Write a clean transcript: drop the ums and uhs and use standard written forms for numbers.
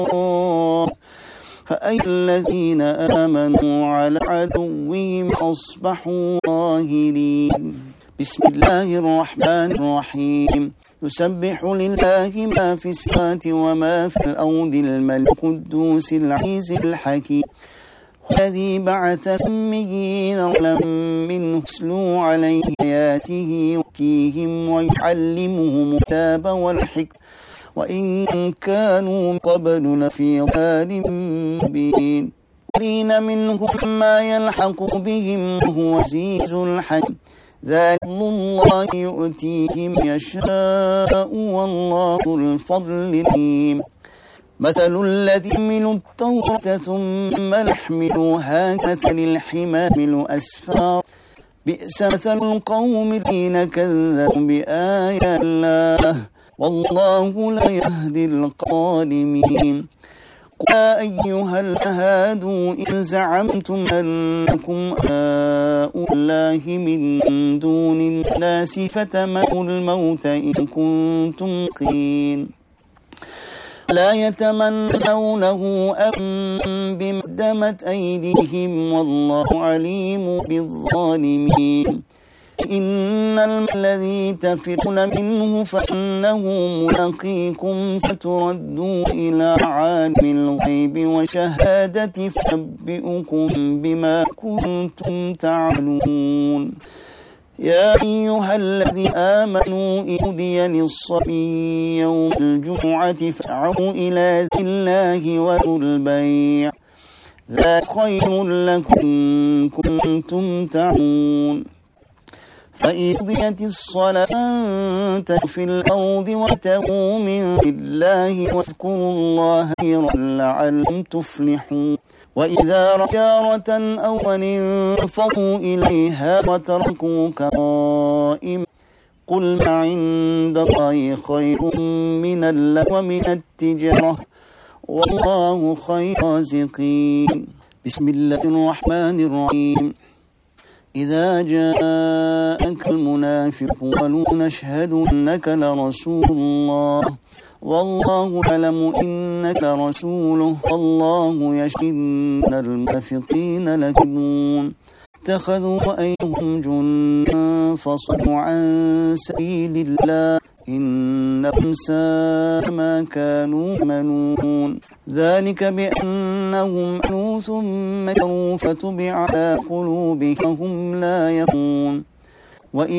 فأي الذين آمنوا على عدوهم أصبحوا ظاهرين. بسم الله الرحمن الرحيم. يسبح لله ما في السماوات وما في الأرض الملك القدوس العزيز الحكيم الذي بعث أميين رسلا منهم يتلو عليه آياته ويزكيهم ويعلمهم الكتاب والحكمة وإن كانوا من قبل لفي ضلال مبين. قليل منهم ما يلحق بهم وهو العزيز الحكيم. ذلك الله يؤتيه من يشاء والله ذو الفضل العظيم. مثل الذين حملوا التوراة ثم يحملوها كمثل الحمار يحمل أسفارا بئس مثل القوم الذين كذبوا بآيات الله والله لا يهدي الظالمين. يا أيها الهادوا إن زعمتم أنكم الله من دون الناس فتمنوا الموت إن كنتم قين لا يتمنونه بما قدمت أيديهم والله عليم بالظالمين. إن الذي تفرون منه فإنه ملاقيكم فتردوا إلى عالم الغيب وشهادة فنبئكم بما كنتم تعملون. يا أيها الذين آمنوا إذ نودي للصلاة يوم الجمعة فاسعوا إلى ذكر الله وذروا البيع ذلك خير لكم إن كنتم تعلمون. فإذا قضيت الصلاة فانتشروا في الأرض وابتغوا من الله واذكروا الله كثيرا لعلكم تفلحون. وإذا رأوا تجارة أو انفضوا إليها وتركوك قائما قل ما عند الله خير من اللهو ومن التجارة والله خير الرازقين. بسم الله الرحمن الرحيم. إذا جاءك المنافقون نشهد أنك لرسول الله والله يعلم إنك رسوله والله يشهد إن المنافقين لكاذبون. اتخذوا أيهم جنة فصدوا عن سبيل الله إنهم ساء ما كانوا يعملون. ذلك بأنهم آمنوا ثم كفروا فتبع على قلوبهم فهم لا يفقهون.